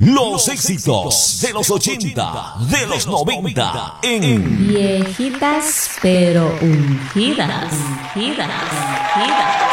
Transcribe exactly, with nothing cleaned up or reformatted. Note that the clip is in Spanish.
Los éxitos de los ochenta, de los noventa, en Viejitas pero ungidas, ungidas, ungidas.